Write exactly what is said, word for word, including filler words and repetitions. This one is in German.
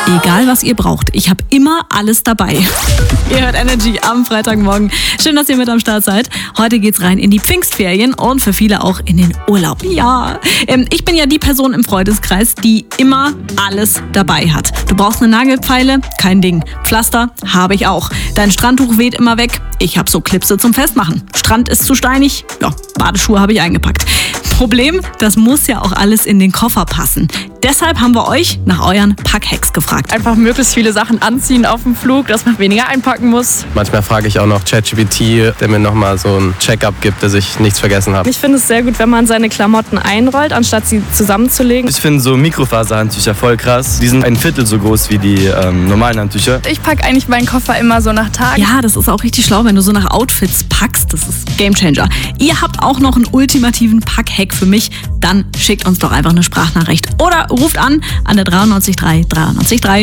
Egal, was ihr braucht, ich habe immer alles dabei. Ihr hört Energy am Freitagmorgen. Schön, dass ihr mit am Start seid. Heute geht's rein in die Pfingstferien und für viele auch in den Urlaub. Ja, ähm, ich bin ja die Person im Freundeskreis, die immer alles dabei hat. Du brauchst eine Nagelfeile? Kein Ding. Pflaster? Habe ich auch. Dein Strandtuch weht immer weg? Ich habe so Klipse zum Festmachen. Strand ist zu steinig? Ja, Badeschuhe habe ich eingepackt. Problem, das muss ja auch alles in den Koffer passen. Deshalb haben wir euch nach euren Packhacks gefragt. Einfach möglichst viele Sachen anziehen auf dem Flug, dass man weniger einpacken muss. Manchmal frage ich auch noch ChatGPT, der mir nochmal so ein Check-up gibt, dass ich nichts vergessen habe. Ich finde es sehr gut, wenn man seine Klamotten einrollt, anstatt sie zusammenzulegen. Ich finde so Mikrofaserhandtücher voll krass. Die sind ein Viertel so groß wie die ähm, normalen Handtücher. Ich packe eigentlich meinen Koffer immer so nach Tagen. Ja, das ist auch richtig schlau, wenn du so nach Outfits packst. Das ist Gamechanger. Ihr habt auch noch einen ultimativen Packhack für mich? Dann schickt uns doch einfach eine Sprachnachricht oder ruft an an der dreiundneunzig drei dreiundneunzig drei.